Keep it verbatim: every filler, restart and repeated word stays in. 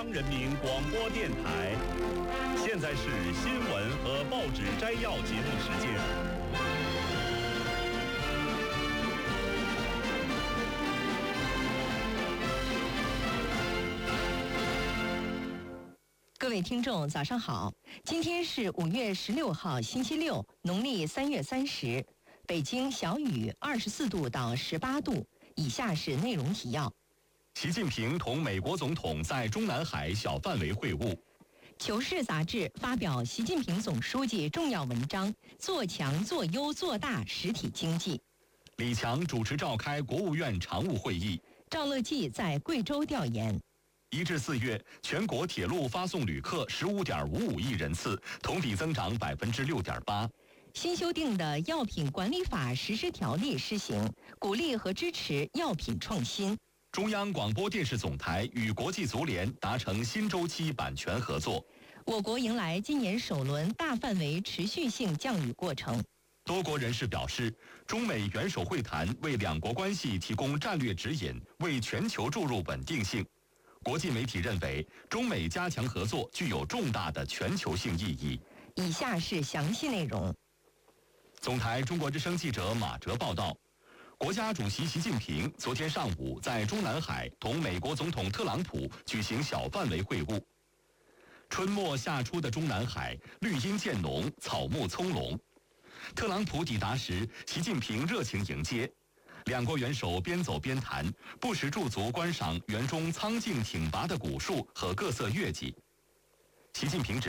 人民广播电台，现在是新闻和报纸摘要节目时间。 各位听众，早上好！今天是五月十六号，星期六，农历三月三十。北京小雨，二十四度到十八度。以下是内容提要： 习近平同美国总统在中南海小范围会晤。 求是杂志发表习近平总书记重要文章，做强、做优、做大实体经济。 李强主持召开国务院常务会议。 赵乐际在贵州调研。 一至四月，全国铁路发送旅客十五点五五亿人次，同比增长百分之六点八。 新修订的药品管理法实施条例施行，鼓励和支持药品创新。 中央广播电视总台与国际足联达成新周期版权合作。 我国迎来今年首轮大范围持续性降雨过程。 多国人士表示，中美元首会谈为两国关系提供战略指引，为全球注入稳定性。国际媒体认为，中美加强合作具有重大的全球性意义。 以下是详细内容。 总台中国之声记者马哲报道，国家主席习近平昨天上午在中南海同美国总统特朗普举行小范围会晤。春末夏初的中南海，绿荫渐浓，草木葱茏。特朗普抵达时，习近平热情迎接。两国元首边走边谈，不时驻足观赏园中苍劲挺拔的古树和各色月季。习近平指